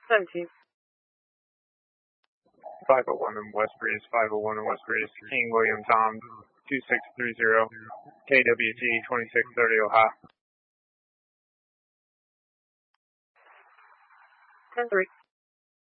17. 501 in West Breeze, 501 in West Breeze, King William Tom, 2630, KWT 2630 Ohio. 10-3.